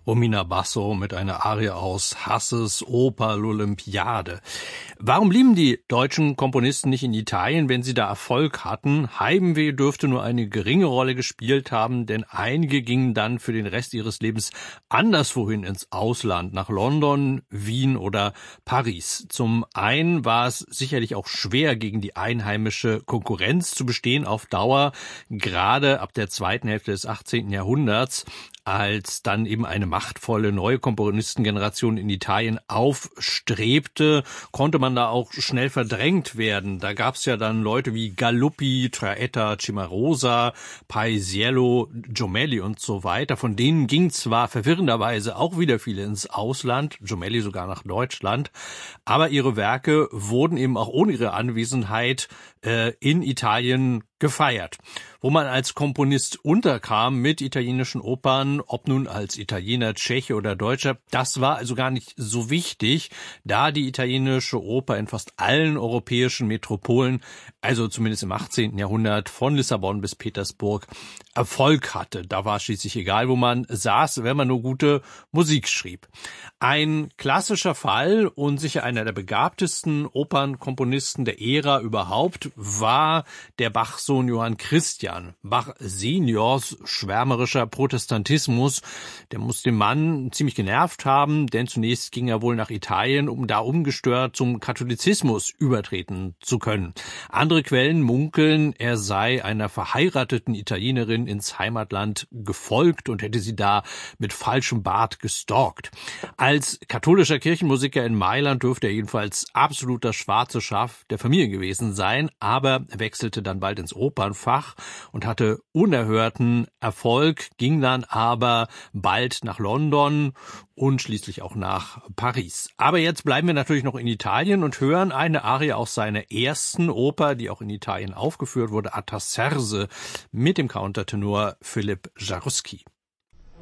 Romina Basso mit einer Arie aus Hasses Oper L'Olympiade. Warum blieben die deutschen Komponisten nicht in Italien, wenn sie da Erfolg hatten? Heimweh dürfte nur eine geringe Rolle gespielt haben, denn einige gingen dann für den Rest ihres Lebens anderswohin ins Ausland, nach London, Wien oder Paris. Zum einen war es sicherlich auch schwer, gegen die einheimische Konkurrenz zu bestehen auf Dauer, gerade ab der zweiten Hälfte des 18. Jahrhunderts, als dann eben eine machtvolle neue Komponistengeneration in Italien aufstrebte, konnte man da auch schnell verdrängt werden. Da gab's ja dann Leute wie Galuppi, Traetta, Cimarosa, Paisiello, Jommelli und so weiter. Von denen ging zwar verwirrenderweise auch wieder viele ins Ausland, Jommelli sogar nach Deutschland, aber ihre Werke wurden eben auch ohne ihre Anwesenheit in Italien gefeiert. Wo man als Komponist unterkam mit italienischen Opern, ob nun als Italiener, Tscheche oder Deutscher, das war also gar nicht so wichtig, da die italienische Oper in fast allen europäischen Metropolen, also zumindest im 18. Jahrhundert, von Lissabon bis Petersburg, Erfolg hatte. Da war schließlich egal, wo man saß, wenn man nur gute Musik schrieb. Ein klassischer Fall und sicher einer der begabtesten Opernkomponisten der Ära überhaupt war der Bach-Sohn Johann Christian. Bach Seniors schwärmerischer Protestantismus, der muss den Mann ziemlich genervt haben, denn zunächst ging er wohl nach Italien, um da ungestört zum Katholizismus übertreten zu können. Andere Quellen munkeln, er sei einer verheirateten Italienerin ins Heimatland gefolgt und hätte sie da mit falschem Bart gestalkt. Als katholischer Kirchenmusiker in Mailand dürfte er jedenfalls absolut das schwarze Schaf der Familie gewesen sein, aber er wechselte dann bald ins Opernfach und hatte unerhörten Erfolg, ging dann aber bald nach London und schließlich auch nach Paris. Aber jetzt bleiben wir natürlich noch in Italien und hören eine Arie aus seiner ersten Oper, die auch in Italien aufgeführt wurde, Artaserse, mit dem Countertenor Philipp Jaruski.